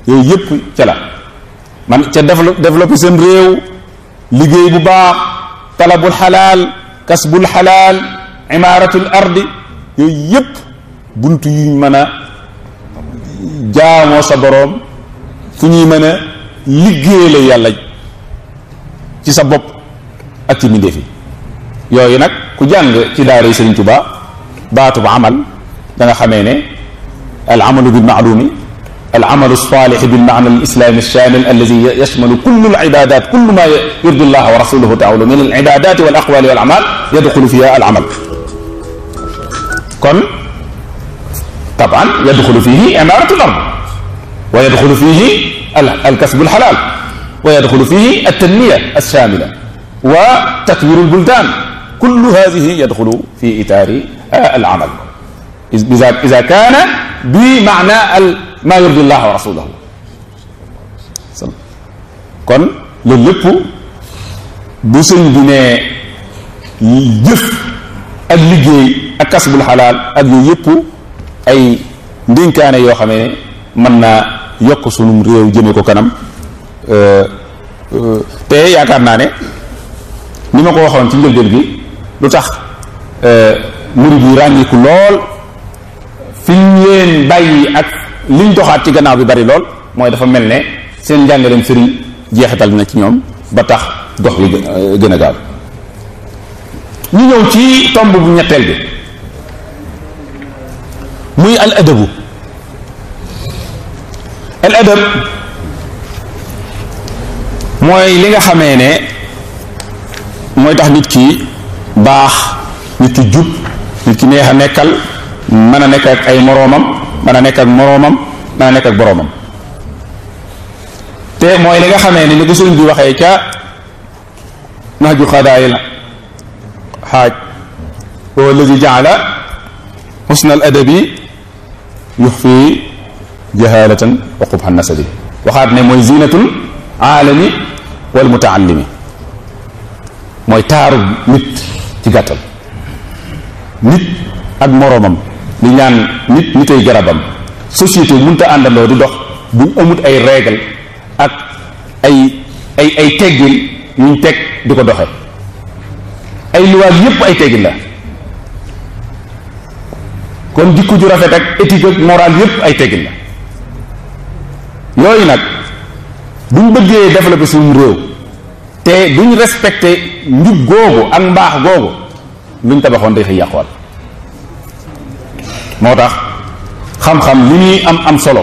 yooyu yëpp ca la man ca développé seen réew liggéey bu baax talabul xalaal kasbul xalaal imaaratul ardi yooyu yëpp buntu yuñ mën a jaamoo sa boroom fu ñuy mën a liggéeyale yàlla ci sa bopp ak ci mbindeef yi yooyu nag ku jàng ci daara Sëriñ Tuubaa baatu bu amal da nga xamee ne al amalu bil ma'lumi al amalu salih bil ma'na al islami shamil alladi yashmalu kullu al ibadat kullu ma yurdi Allah wa rasuluhu ta'ala min al ibadat wal aqwali wal a'mal yadkhulu fiha al amal kon taban yadkhulu fihi imaratu al ard wa yadkhulu fihi al kasb al halal wa yadkhulu fihi al tanmiya al shamila wa tatwir al buldan kullu hadhihi yadkhulu fi itari al amal إذا كان بمعنى ما يرضي الله ورسوله kon loolu lépp bu sëñ bi ne jëf ak liggéey ak kasbul xalaal ak yooyu yëpp ay ndénkaane yoo xam ne mën naa yokk sunum réew jëme ko kanam te yaakaar naa ne ni ma ko waxoon ci njëlbéen bi lu tax murid yi ràññiku lool fi ñu leen bàyyi ak liñ doxaat ci gannaaw bi bari lool mooy dafa mel ne seen njàngaleem sëriñ jeexital na ci ñoom ba tax dox bi gën a gaaw ñu ñëw ci tomb bu ñetteel bi muy al adabu al adab mooy li nga xamee ne mooy tax nit ki baax nit ki jub nit ki neex a nekkal mën a nekk ak ay moroomam mën a nekk ak moroomam mën a nekk ak boroomam te mooy li nga xamee ne ni ko sëriñ bi waxee ca nahju xadaayil xaaj wa alladi jaala xusna al adabi yuxfi jahalatan wa qubha nasabi waxaat ne mooy zinatul aalami wal mutaallimi mooy taaru nit ci gàttal nit ak moroomam li ñaan nit nitay garabam société mënta àndandoo di dox buñ amut ay règle ak ay teggin yuñ teg di ko doxe ay luwaag yépp ay teggin la kon jikko ju rafet ak éthique ak moral yépp ay teggin la yooyu nag buñ bëggee développer suñu réew te duñ respecté njub googu ak mbaax googu luñ tabaxoon day xëy yàquwal moo tax xam-xam li ñuy am solo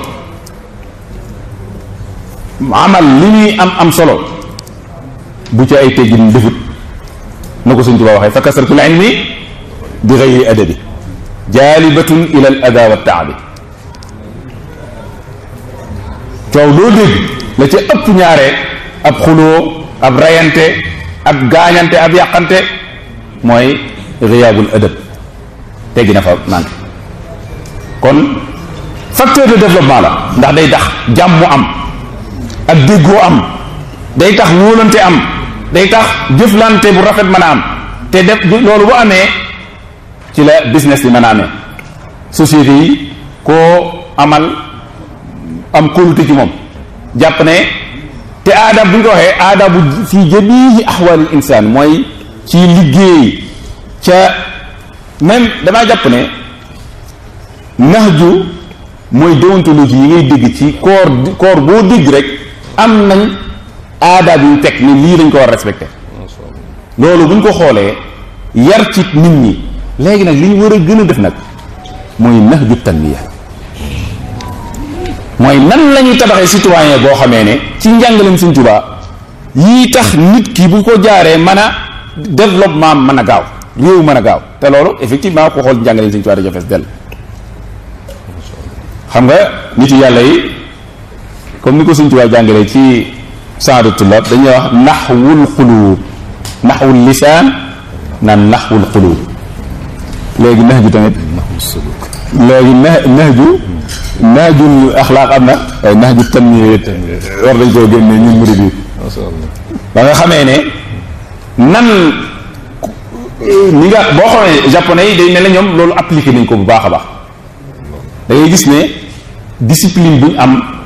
amal li ñuy am solo bu ci ay teggin defut na ko Sëñ Tuubaa waxee fa kasratul ilmi bi ghayri adabi jaalibatun ila al ada wa taabi coow loo dégg la ca ëpp ñaare ab xuloo ab rayante ab gaañante ab yàqante mooy riyaabul adab teggi na fa naan kon facteur de développement la ndax day tax jàmm am ak déggoo am day tax wóolante am day tax jëflante bu rafet mën a am te def loolu bu amee ci la business yi mën a amee société yi koo amal am kóolute ci moom jàpp ne te aadab bu ñu ko waxee aadabu fii jamiihi ahwaalil insaan mooy ci liggéey ca même damaa jàpp ne nahju mooy déontologie yi ngay dégg ci koor boo dégg rek am nañ aadaab yu teg ni lii lañ ko war a respecté loolu buñ ko xoolee yar ci nit ñi léegi nag li ñu war a gën a def nag mooy nahju tanmiya mooy nan la ñuy tabaxee citoyen boo xamee ne ci njàngaleem Sëñ Tuubaa yii tax nit ki bu ko jaaree mën a développement mën a gaaw réew mën a gaaw te loolu effectivement ko xool njàngaleem Sëñ Tuubaa dafa fees dell xam nga nit yàlla yi comme ni ko Sëñ Tuubaa jàngalee ci saadu tullab dañuy wax naxwul xuluub naxwul lisaan naan naxwul xuluub léegi nahju tamit léegi nahju nahjul axlaaq am na waaye nahju tanmiya war dañ koo génne ñun murid yi ba nga xamee ne nan ni nga boo xoolee japonais yi day mel ne ñoom loolu appliqué nañ ko bu baax a baax da ngay gis ne discipline buñ am